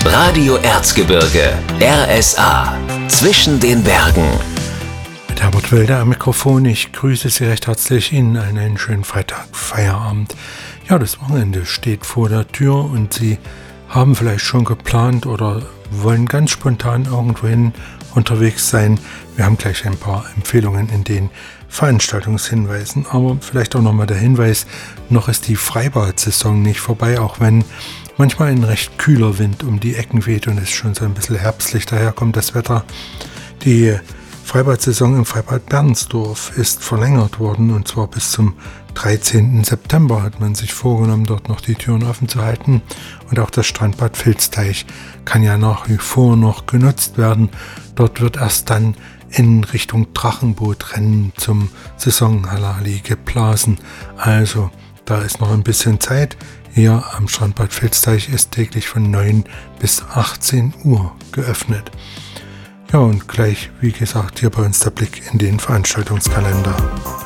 Radio Erzgebirge, RSA, zwischen den Bergen. Mit Herbert Wölder am Mikrofon. Ich grüße Sie recht herzlich. Ihnen einen schönen Freitag, Feierabend. Ja, das Wochenende steht vor der Tür und Sie haben vielleicht schon geplant oder wollen ganz spontan irgendwohin unterwegs sein. Wir haben gleich ein paar Empfehlungen in den Veranstaltungshinweisen, aber vielleicht auch nochmal der Hinweis, noch ist die Freibad-Saison nicht vorbei, auch wenn manchmal ein recht kühler Wind um die Ecken weht und es schon so ein bisschen herbstlich daherkommt, das Wetter. Die Freibad-Saison im Freibad Bernsdorf ist verlängert worden und zwar bis zum 13. September hat man sich vorgenommen, dort noch die Türen offen zu halten. Und auch das Strandbad Vilsteich kann ja nach wie vor noch genutzt werden. Dort wird erst dann in Richtung Drachenbootrennen zum Saisonhalali geblasen. Also da ist noch ein bisschen Zeit. Hier am Strandbad Vilsteich ist täglich von 9 bis 18 Uhr geöffnet. Ja, und gleich, wie gesagt, hier bei uns der Blick in den Veranstaltungskalender.